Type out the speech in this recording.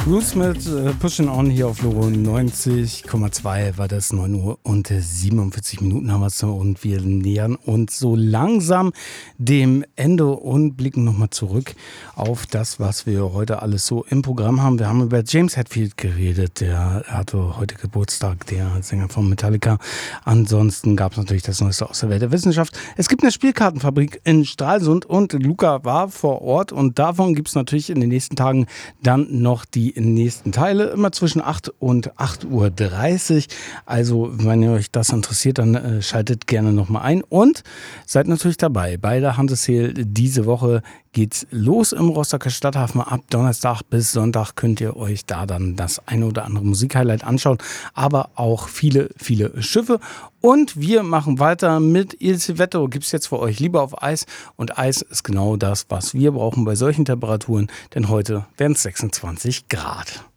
Bruce mit Pushing On hier auf Loro 90,2 war das 9 Uhr und 47 Minuten haben wir es und wir nähern uns so langsam dem Ende und blicken nochmal zurück auf das, was wir heute alles so im Programm haben. Wir haben über James Hetfield geredet, der hatte heute Geburtstag, der Sänger von Metallica. Ansonsten gab es natürlich das Neueste aus der Welt der Wissenschaft. Es gibt eine Spielkartenfabrik in Stralsund und Luca war vor Ort und davon gibt es natürlich in den nächsten Tagen dann noch die nächsten Teile, immer zwischen 8 und 8:30 Uhr. Also, wenn ihr euch das interessiert, dann schaltet gerne nochmal ein und seid natürlich dabei. Bei der Hunter-Sale diese Woche geht's los im Rostocker Stadthafen. Ab Donnerstag bis Sonntag könnt ihr euch da dann das eine oder andere Musikhighlight anschauen, aber auch viele, viele Schiffe. Und wir machen weiter mit Il Civetto. Gibt es jetzt für euch lieber auf Eis. Und Eis ist genau das, was wir brauchen bei solchen Temperaturen, denn heute werden es 26 Grad.